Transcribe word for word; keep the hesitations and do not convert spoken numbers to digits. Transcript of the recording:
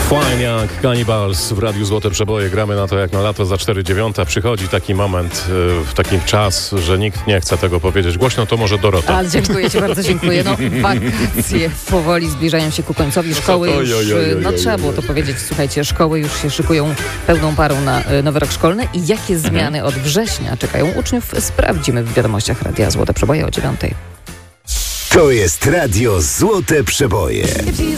Fine Young Cannibals w Radiu Złote Przeboje. Gramy na to jak na lato za cztery dziewiąta. Przychodzi taki moment, w taki czas, że nikt nie chce tego powiedzieć głośno, to może Dorota. Ale dziękuję ci bardzo, dziękuję. No wakacje powoli zbliżają się ku końcowi. Szkoły już, no trzeba było to powiedzieć, słuchajcie, szkoły już się szykują pełną parą na nowy rok szkolny i jakie zmiany od września czekają uczniów, sprawdzimy w wiadomościach Radia Złote Przeboje o dziewiątej. To jest Radio Złote Przeboje.